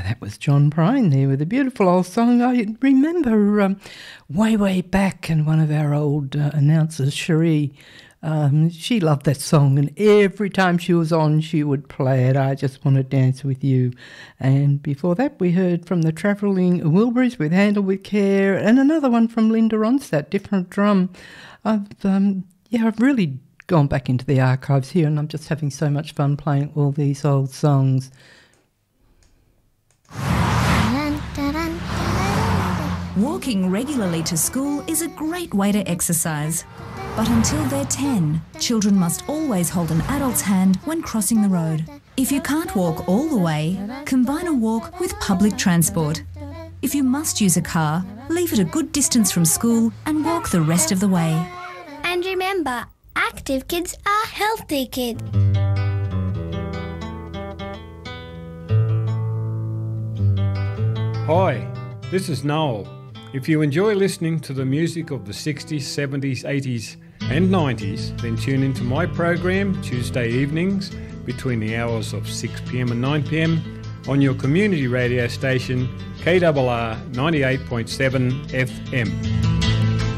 That was John Prine there with a beautiful old song. I remember way back, and one of our old announcers, Cherie, she loved that song, and every time she was on, she would play it. I Just Want to Dance With You. And before that, we heard from the Travelling Wilburys with Handle With Care, and another one from Linda Ronstadt, Different Drum. I've really gone back into the archives here, and I'm just having so much fun playing all these old songs. Walking regularly to school is a great way to exercise. But until they're 10, children must always hold an adult's hand when crossing the road. If you can't walk all the way, combine a walk with public transport. If you must use a car, leave it a good distance from school and walk the rest of the way. And remember, active kids are healthy kids. Hi, this is Noel. If you enjoy listening to the music of the 60s, 70s, 80s and 90s, then tune into my program Tuesday evenings between the hours of 6 p.m. and 9 p.m. on your community radio station KRR 98.7 FM.